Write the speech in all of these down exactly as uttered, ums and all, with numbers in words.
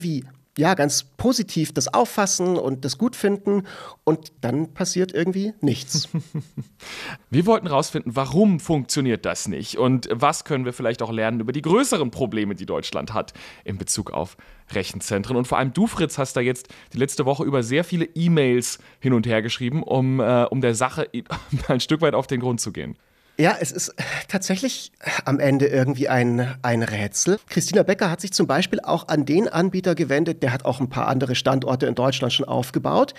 wie ja, ganz positiv das auffassen und das gut finden und dann passiert irgendwie nichts. Wir wollten rausfinden, warum funktioniert das nicht und was können wir vielleicht auch lernen über die größeren Probleme, die Deutschland hat in Bezug auf Rechenzentren. Und vor allem du, Fritz, hast da jetzt die letzte Woche über sehr viele E-Mails hin und her geschrieben, um, äh, um der Sache ein Stück weit auf den Grund zu gehen. Ja, es ist tatsächlich am Ende irgendwie ein, ein Rätsel. Christina Becker hat sich zum Beispiel auch an den Anbieter gewendet, der hat auch ein paar andere Standorte in Deutschland schon aufgebaut.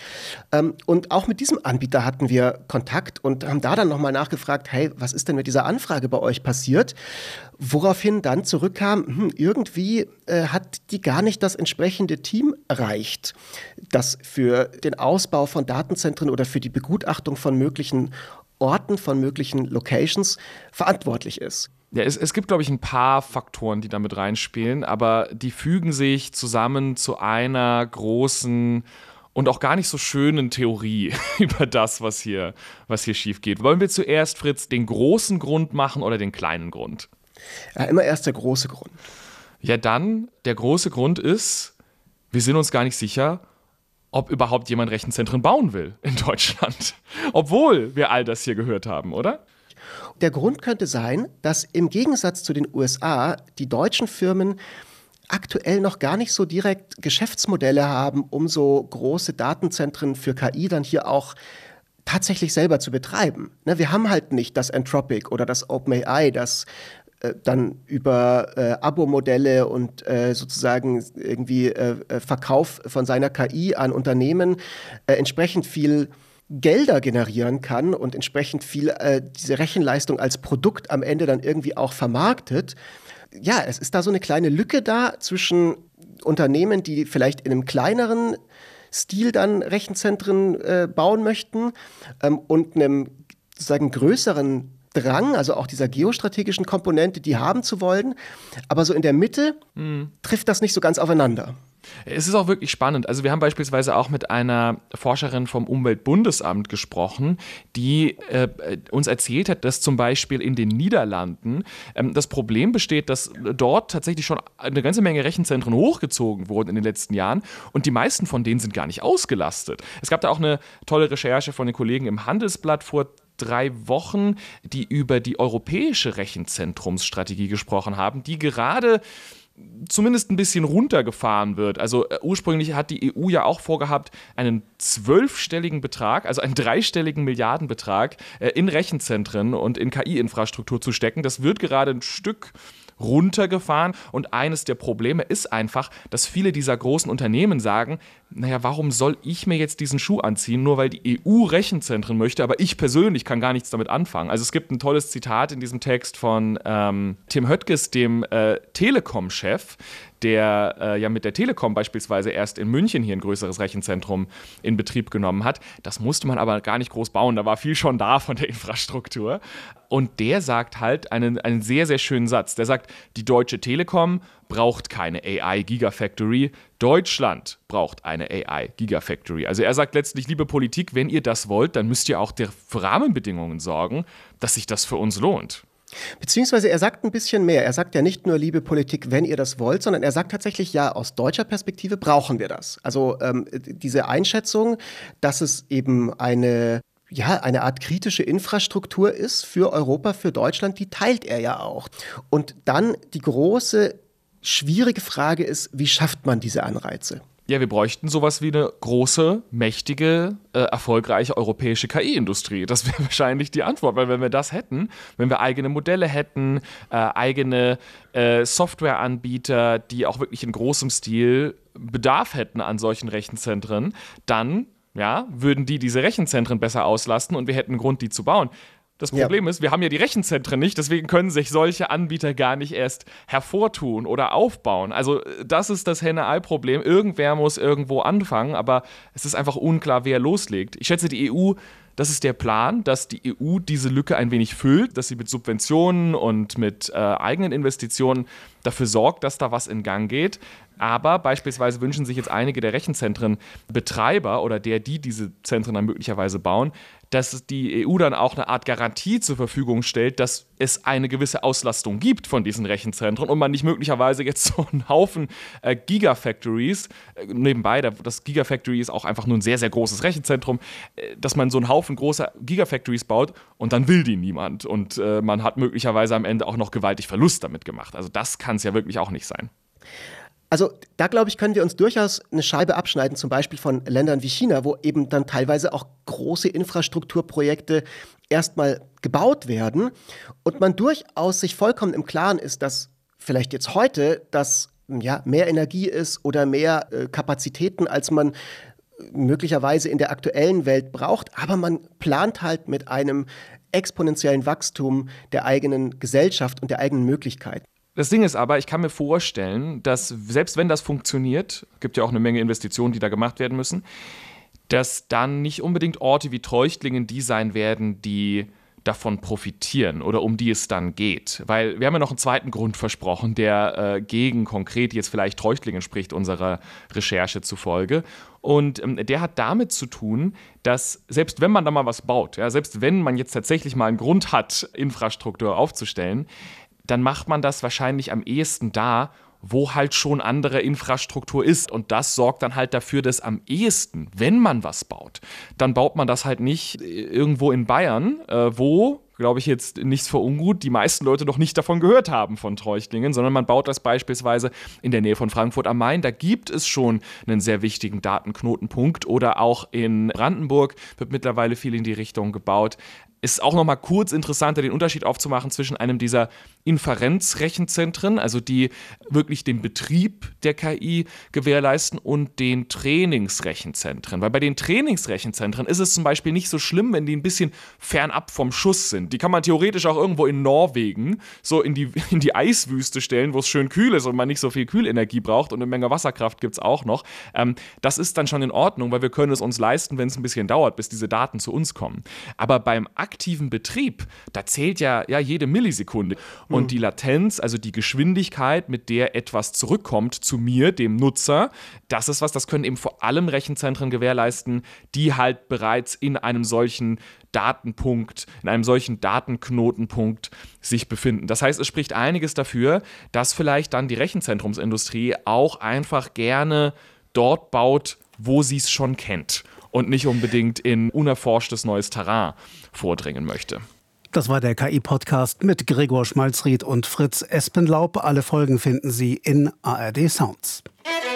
Und auch mit diesem Anbieter hatten wir Kontakt und haben da dann nochmal nachgefragt, hey, was ist denn mit dieser Anfrage bei euch passiert? Woraufhin dann zurückkam, hm, irgendwie äh, hat die gar nicht das entsprechende Team erreicht, das für den Ausbau von Datenzentren oder für die Begutachtung von möglichen Orten, von möglichen Locations verantwortlich ist. Ja, es, es gibt, glaube ich, ein paar Faktoren, die da mit reinspielen, aber die fügen sich zusammen zu einer großen und auch gar nicht so schönen Theorie über das, was hier, was hier schief geht. Wollen wir zuerst, Fritz, den großen Grund machen oder den kleinen Grund? Ja, immer erst der große Grund. Ja, dann, der große Grund ist, wir sind uns gar nicht sicher, ob überhaupt jemand Rechenzentren bauen will in Deutschland. Obwohl wir all das hier gehört haben, oder? Der Grund könnte sein, dass im Gegensatz zu den U S A die deutschen Firmen aktuell noch gar nicht so direkt Geschäftsmodelle haben, um so große Datenzentren für K I dann hier auch tatsächlich selber zu betreiben. Wir haben halt nicht das Anthropic oder das OpenAI, das dann über äh, Abo-Modelle und äh, sozusagen irgendwie äh, Verkauf von seiner K I an Unternehmen äh, entsprechend viel Gelder generieren kann und entsprechend viel äh, diese Rechenleistung als Produkt am Ende dann irgendwie auch vermarktet. Ja, es ist da so eine kleine Lücke da zwischen Unternehmen, die vielleicht in einem kleineren Stil dann Rechenzentren äh, bauen möchten ähm, und einem sozusagen größeren Drang, also auch dieser geostrategischen Komponente, die haben zu wollen. Aber so in der Mitte mhm. trifft das nicht so ganz aufeinander. Es ist auch wirklich spannend. Also wir haben beispielsweise auch mit einer Forscherin vom Umweltbundesamt gesprochen, die äh, uns erzählt hat, dass zum Beispiel in den Niederlanden ähm, das Problem besteht, dass dort tatsächlich schon eine ganze Menge Rechenzentren hochgezogen wurden in den letzten Jahren und die meisten von denen sind gar nicht ausgelastet. Es gab da auch eine tolle Recherche von den Kollegen im Handelsblatt vor drei Wochen, die über die europäische Rechenzentrumsstrategie gesprochen haben, die gerade zumindest ein bisschen runtergefahren wird. Also äh, ursprünglich hat die E U ja auch vorgehabt, einen zwölfstelligen Betrag, also einen dreistelligen Milliardenbetrag äh, in Rechenzentren und in K I-Infrastruktur zu stecken. Das wird gerade ein Stück runtergefahren und eines der Probleme ist einfach, dass viele dieser großen Unternehmen sagen, naja, warum soll ich mir jetzt diesen Schuh anziehen, nur weil die E U Rechenzentren möchte, aber ich persönlich kann gar nichts damit anfangen. Also es gibt ein tolles Zitat in diesem Text von ähm, Tim Höttges, dem äh, Telekom-Chef, der äh, ja mit der Telekom beispielsweise erst in München hier ein größeres Rechenzentrum in Betrieb genommen hat. Das musste man aber gar nicht groß bauen, da war viel schon da von der Infrastruktur. Und der sagt halt einen, einen sehr, sehr schönen Satz. Der sagt, die Deutsche Telekom braucht keine A I-Gigafactory, Deutschland braucht eine A I-Gigafactory. Also er sagt letztlich, liebe Politik, wenn ihr das wollt, dann müsst ihr auch für Rahmenbedingungen sorgen, dass sich das für uns lohnt. Beziehungsweise er sagt ein bisschen mehr. Er sagt ja nicht nur, liebe Politik, wenn ihr das wollt, sondern er sagt tatsächlich, ja, aus deutscher Perspektive brauchen wir das. Also ähm, diese Einschätzung, dass es eben eine, ja, eine Art kritische Infrastruktur ist für Europa, für Deutschland, die teilt er ja auch. Und dann die große, schwierige Frage ist, wie schafft man diese Anreize? Ja, wir bräuchten sowas wie eine große, mächtige, äh, erfolgreiche europäische K I-Industrie. Das wäre wahrscheinlich die Antwort, weil wenn wir das hätten, wenn wir eigene Modelle hätten, äh, eigene äh, Softwareanbieter, die auch wirklich in großem Stil Bedarf hätten an solchen Rechenzentren, dann ja, würden die diese Rechenzentren besser auslasten und wir hätten einen Grund, die zu bauen. Das Problem ja. ist, wir haben ja die Rechenzentren nicht, deswegen können sich solche Anbieter gar nicht erst hervortun oder aufbauen. Also das ist das Henne-Ei-Problem. Irgendwer muss irgendwo anfangen, aber es ist einfach unklar, wer loslegt. Ich schätze, die E U, das ist der Plan, dass die E U diese Lücke ein wenig füllt, dass sie mit Subventionen und mit äh, eigenen Investitionen dafür sorgt, dass da was in Gang geht. Aber beispielsweise wünschen sich jetzt einige der Rechenzentrenbetreiber oder der, die diese Zentren dann möglicherweise bauen, dass die E U dann auch eine Art Garantie zur Verfügung stellt, dass es eine gewisse Auslastung gibt von diesen Rechenzentren und man nicht möglicherweise jetzt so einen Haufen äh, Gigafactories, äh, nebenbei, das Gigafactory ist auch einfach nur ein sehr, sehr großes Rechenzentrum, äh, dass man so einen Haufen großer Gigafactories baut und dann will die niemand und äh, man hat möglicherweise am Ende auch noch gewaltig Verlust damit gemacht. Also das kann es ja wirklich auch nicht sein. Also da, glaube ich, können wir uns durchaus eine Scheibe abschneiden, zum Beispiel von Ländern wie China, wo eben dann teilweise auch große Infrastrukturprojekte erstmal gebaut werden und man durchaus sich vollkommen im Klaren ist, dass vielleicht jetzt heute das ja, mehr Energie ist oder mehr äh, Kapazitäten, als man möglicherweise in der aktuellen Welt braucht, aber man plant halt mit einem exponentiellen Wachstum der eigenen Gesellschaft und der eigenen Möglichkeiten. Das Ding ist aber, ich kann mir vorstellen, dass selbst wenn das funktioniert, gibt ja auch eine Menge Investitionen, die da gemacht werden müssen, dass dann nicht unbedingt Orte wie Treuchtlingen die sein werden, die davon profitieren oder um die es dann geht. Weil wir haben ja noch einen zweiten Grund versprochen, der äh, gegen konkret jetzt vielleicht Treuchtlingen spricht, unserer Recherche zufolge. Und ähm, der hat damit zu tun, dass selbst wenn man da mal was baut, ja, selbst wenn man jetzt tatsächlich mal einen Grund hat, Infrastruktur aufzustellen, dann macht man das wahrscheinlich am ehesten da, wo halt schon andere Infrastruktur ist. Und das sorgt dann halt dafür, dass am ehesten, wenn man was baut, dann baut man das halt nicht irgendwo in Bayern, äh, wo, glaube ich jetzt nichts für ungut, die meisten Leute noch nicht davon gehört haben von Treuchtlingen, sondern man baut das beispielsweise in der Nähe von Frankfurt am Main. Da gibt es schon einen sehr wichtigen Datenknotenpunkt oder auch in Brandenburg wird mittlerweile viel in die Richtung gebaut. Ist auch noch mal kurz interessanter, den Unterschied aufzumachen zwischen einem dieser Inferenzrechenzentren, also die wirklich den Betrieb der K I gewährleisten, und den Trainingsrechenzentren. Weil bei den Trainingsrechenzentren ist es zum Beispiel nicht so schlimm, wenn die ein bisschen fernab vom Schuss sind. Die kann man theoretisch auch irgendwo in Norwegen so in die, in die Eiswüste stellen, wo es schön kühl ist und man nicht so viel Kühlenergie braucht, und eine Menge Wasserkraft gibt es auch noch. Ähm, das ist dann schon in Ordnung, weil wir können es uns leisten, wenn es ein bisschen dauert, bis diese Daten zu uns kommen. Aber beim aktiven Betrieb, da zählt ja, ja jede Millisekunde. Und mhm. die Latenz, also die Geschwindigkeit, mit der etwas zurückkommt zu mir, dem Nutzer, das ist was, das können eben vor allem Rechenzentren gewährleisten, die halt bereits in einem solchen Datenpunkt, in einem solchen Datenknotenpunkt sich befinden. Das heißt, es spricht einiges dafür, dass vielleicht dann die Rechenzentrumsindustrie auch einfach gerne dort baut, wo sie es schon kennt und nicht unbedingt in unerforschtes neues Terrain vordringen möchte. Das war der K I-Podcast mit Gregor Schmalzried und Fritz Espenlaub. Alle Folgen finden Sie in A R D Sounds.